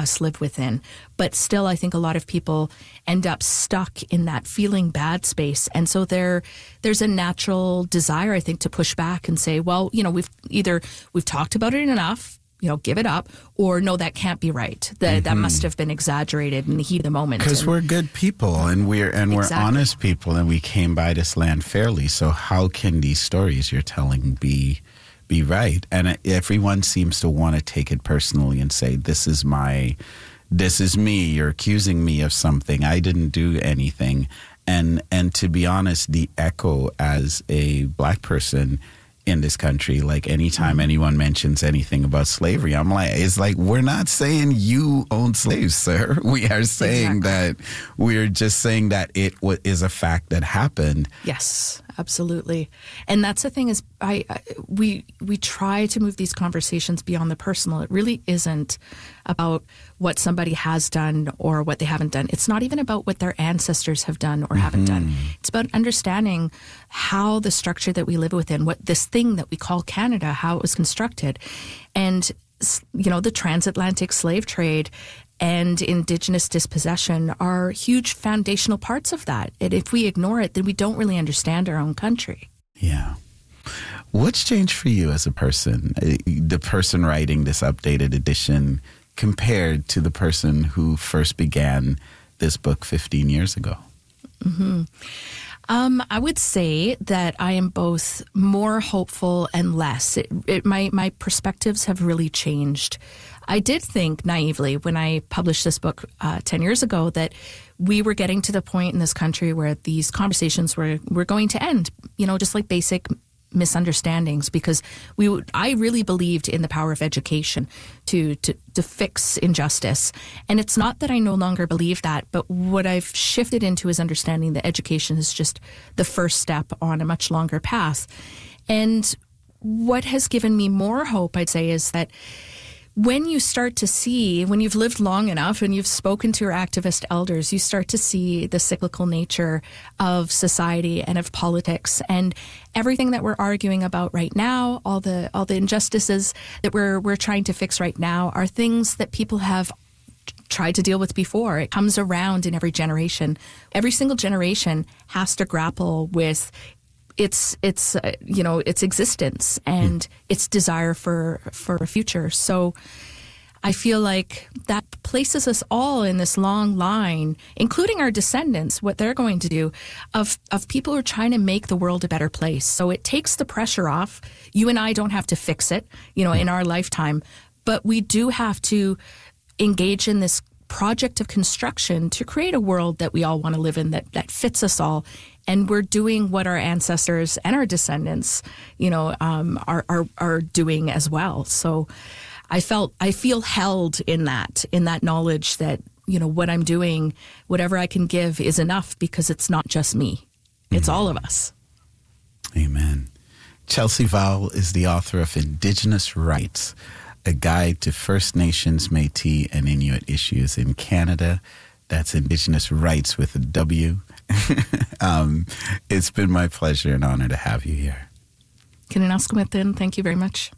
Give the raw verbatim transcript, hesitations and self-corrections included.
us live within. But still, I think a lot of people end up stuck in that feeling bad space. And so there, there's a natural desire, I think, to push back and say, well, you know, we've either we've talked about it enough, you know, give it up, or no, that can't be right. That mm-hmm. that must have been exaggerated in the heat of the moment. Because we're good people and we're and we're exactly. honest people, and we came by this land fairly. So how can these stories you're telling be be right? And everyone seems to want to take it personally and say, "This is my, this is me. You're accusing me of something. I didn't do anything." And and to be honest, the echo as a Black person in this country, like anytime anyone mentions anything about slavery, I'm like, it's like, we're not saying you owned slaves, sir. We are saying exactly. that we're just saying that it w- is a fact that happened. Yes, absolutely. And that's the thing is, I, I we we try to move these conversations beyond the personal. It really isn't about what somebody has done or what they haven't done. It's not even about what their ancestors have done or mm-hmm. haven't done. It's about understanding how the structure that we live within, what this thing that we call Canada, how it was constructed. And, you know, the transatlantic slave trade and Indigenous dispossession are huge foundational parts of that. And if we ignore it, then we don't really understand our own country. Yeah. What's changed for you as a person, the person writing this updated edition, compared to the person who first began this book fifteen years ago? Mm-hmm. Um, I would say that I am both more hopeful and less. It, it, my, my perspectives have really changed. I did think naively when I published this book uh, ten years ago that we were getting to the point in this country where these conversations were, were going to end, you know, just like basic misunderstandings, because we would, I really believed in the power of education to, to to fix injustice. And it's not that I no longer believe that, but what I've shifted into is understanding that education is just the first step on a much longer path. And what has given me more hope, I'd say, is that when you start to see, when you've lived long enough and you've spoken to your activist elders, you start to see the cyclical nature of society and of politics, and everything that we're arguing about right now, all the all the injustices that we're we're trying to fix right now are things that people have tried to deal with before. It comes around in every generation. Every single generation has to grapple with its its uh, you know its existence and mm. its desire for for a future. So I feel like that places us all in this long line, including our descendants, what they're going to do, of of people who are trying to make the world a better place. So it takes the pressure off. You and I don't have to fix it, you know, mm. in our lifetime, but we do have to engage in this project of construction to create a world that we all want to live in, that, that fits us all. And we're doing what our ancestors and our descendants, you know, um, are, are are doing as well. So I felt, I feel held in that, in that knowledge that, you know, what I'm doing, whatever I can give is enough, because it's not just me. It's mm-hmm. all of us. Amen. Chelsea Vowell is the author of Indigenous Rights, a guide to First Nations, Métis, and Inuit issues in Canada. That's Indigenous Rights with a W. um, it's been my pleasure and honor to have you here. Kininaskamatin, thank you very much.